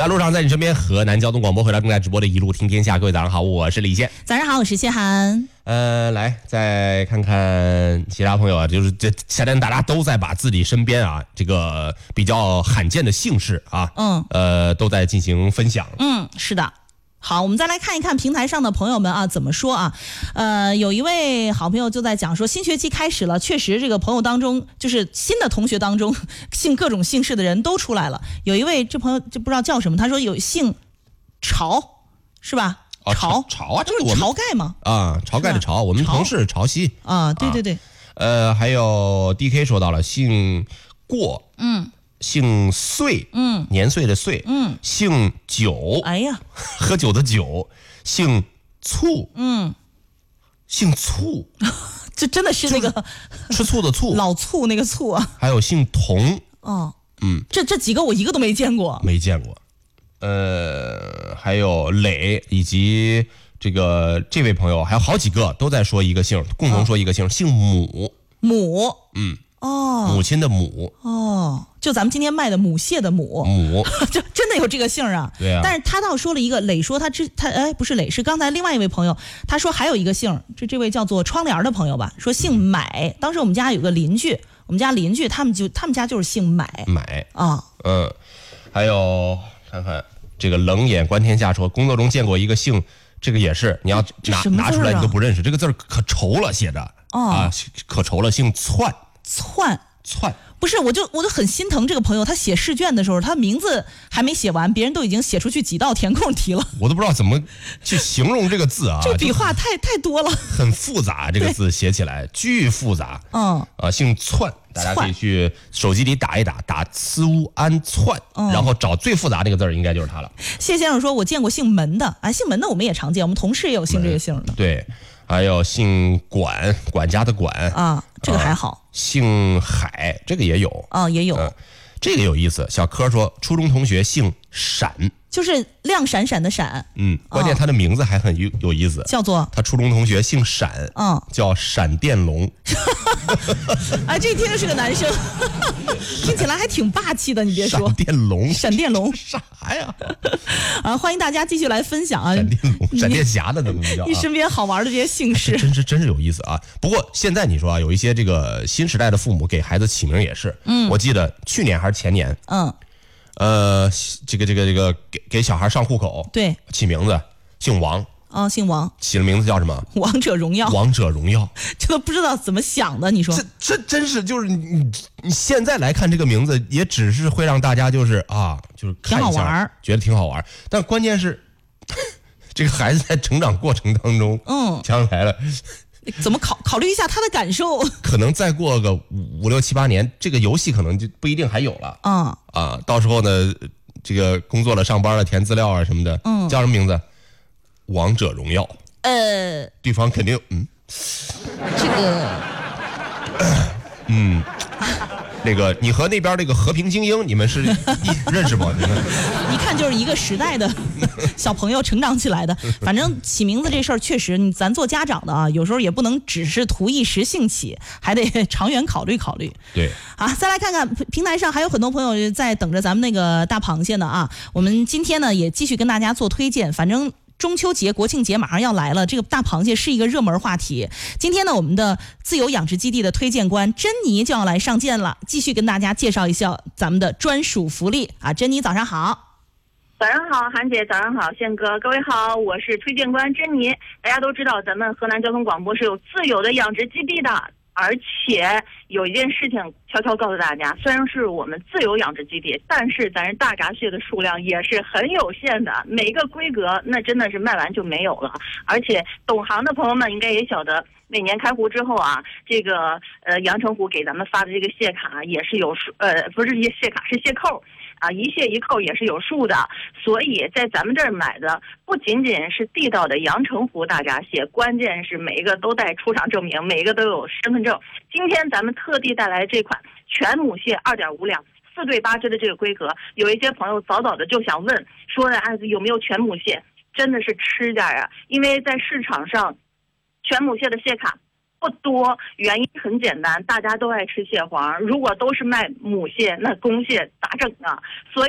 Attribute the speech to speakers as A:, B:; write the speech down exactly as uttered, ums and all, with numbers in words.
A: 在路上，在你身边，河南交通广播回来正在直播的一路听天下，各位早上好，我是李现。
B: 早上好，我是谢涵。
A: 呃，来再看看其他朋友啊，就是这现在大家都在把自己身边啊这个比较罕见的姓氏啊，嗯，呃，都在进行分享。
B: 嗯，是的。好，我们再来看一看平台上的朋友们啊怎么说啊？呃，有一位好朋友就在讲说，新学期开始了，确实这个朋友当中，就是新的同学当中，姓各种姓氏的人都出来了。有一位这朋友就不知道叫什么，他说有姓潮，是吧？
A: 哦、
B: 潮
A: 潮啊，这是我们
B: 晁盖吗？
A: 啊，晁盖的晁，我们同事潮汐
B: 啊，对对对。
A: 啊、呃，还有 D K 说到了姓过，嗯。姓岁，嗯，年岁的岁，嗯，姓酒，
B: 哎呀，
A: 喝酒的酒，姓醋，嗯，姓醋，
B: 这真的是那个
A: 吃醋的醋，
B: 老醋那个醋啊。
A: 还有姓童，
B: 哦，嗯，这这几个我一个都没见过，
A: 没见过。呃，还有磊以及这个这位朋友，还有好几个都在说一个姓，共同说一个姓，哦、姓母，
B: 母，
A: 嗯。
B: 哦，
A: 母亲的母
B: 哦，就咱们今天卖的母蟹的母
A: 母，
B: 这真的有这个姓啊？
A: 对啊。
B: 但是他倒说了一个，磊说他之他哎不是磊，是刚才另外一位朋友，他说还有一个姓，这这位叫做窗帘的朋友吧，说姓买。当时我们家有个邻居，我们家邻居他们就他们家就是姓买
A: 买
B: 啊，
A: 嗯，还有看看这个冷眼观天下说，工作中见过一个姓，这个也是你要拿、
B: 啊、
A: 拿出来你都不认识，这个字可稠了写着、哦、啊，可稠了，姓窜。
B: 窜
A: 窜
B: 不是，我就我就很心疼这个朋友，他写试卷的时候，他名字还没写完，别人都已经写出去几道填空题了。
A: 我都不知道怎么去形容这个字啊，
B: 这笔画太太多了，很
A: 复杂，这个字写起来巨复杂。
B: 嗯
A: 啊，姓窜，大家可以去手机里打一打，打思乌安窜、嗯，然后找最复杂这个字应该就是它了。
B: 谢先生说，我见过姓门的啊，姓门的我们也常见，我们同事也有姓这个姓的。
A: 对。还有姓管，管家的管
B: 啊，这个还好。
A: 啊、姓海，这个也有
B: 啊，也有、
A: 嗯。这个有意思。小柯说，初中同学姓闪，
B: 就是亮闪闪的闪。
A: 嗯，关键他的名字还很有有意思，
B: 叫做
A: 他初中同学姓闪，嗯，叫闪电龙。
B: 哎，这听着是个男生，听起来还挺霸气的。你别说，
A: 闪电龙，
B: 闪电龙
A: 啥呀？
B: 啊，欢迎大家继续来分享啊！
A: 闪电龙、闪电侠的怎么叫？
B: 你身边好玩的这些姓氏，
A: 真是真是有意思啊！不过现在你说啊，有一些这个新时代的父母给孩子起名也是，嗯，我记得去年还是前年，嗯，呃，这个这个这个给给小孩上户口，
B: 对，
A: 起名字姓王。
B: 哦，姓王，
A: 起了名字叫什么？
B: 王者荣耀。
A: 王者荣耀，
B: 这都不知道怎么想的，你说？
A: 这这真是就是你你现在来看这个名字，也只是会让大家就是啊，就是看一下，
B: 挺好玩，
A: 觉得挺好玩。但关键是，这个孩子在成长过程当中，嗯，将来了，
B: 怎么考考虑一下他的感受？
A: 可能再过个五五六七八年，这个游戏可能就不一定还有了。嗯啊，到时候呢，这个工作了、上班了、填资料啊什么的，嗯，叫什么名字？王者荣耀，
B: 呃，
A: 对方肯定嗯，
B: 这个，
A: 嗯，那个你和那边那个和平精英，你们是认识吗？
B: 一看就是一个时代的小朋友成长起来的。反正起名字这事儿，确实，你咱做家长的啊，有时候也不能只是图一时兴起，还得长远考虑考虑。
A: 对，
B: 好，再来看看平台上还有很多朋友在等着咱们那个大螃蟹呢啊。我们今天呢也继续跟大家做推荐，反正。中秋节、国庆节马上要来了，这个大螃蟹是一个热门话题。今天呢，我们的自由养殖基地的推荐官珍妮就要来上线了，继续跟大家介绍一下咱们的专属福利啊！珍妮，早上好。
C: 早上好，韩姐，早上好，宪哥，各位好，我是推荐官珍妮。大家都知道，咱们河南交通广播是有自有的养殖基地的。而且有一件事情悄悄告诉大家，虽然是我们自由养殖基地，但是咱这大闸蟹的数量也是很有限的，每一个规格那真的是卖完就没有了。而且懂行的朋友们应该也晓得，每年开湖之后啊，这个呃阳澄湖给咱们发的这个蟹卡也是有数，呃不是蟹卡是蟹扣。啊，一蟹一扣也是有数的，所以在咱们这儿买的不仅仅是地道的阳澄湖大闸蟹，关键是每一个都带出厂证明，每一个都有身份证。今天咱们特地带来这款全母蟹二点五两四对八只的这个规格，有一些朋友早早的就想问说呢，哎，有没有全母蟹？真的是吃家呀，因为在市场上全母蟹的蟹卡不多，原因很简单，大家都爱吃蟹黄，如果都是卖母蟹，那公蟹咋整啊？所以